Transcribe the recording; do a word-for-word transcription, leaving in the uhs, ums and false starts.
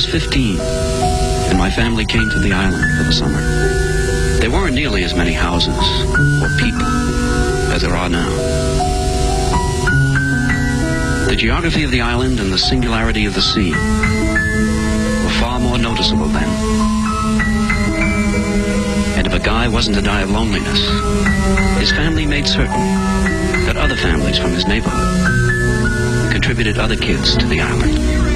fifteen, and my family came to the island for the summer. There weren't nearly as many houses or people as there are now. The geography of the island and the singularity of the sea were far more noticeable then. And if a guy wasn't to die of loneliness, his family made certain that other families from his neighborhood contributed other kids to the island.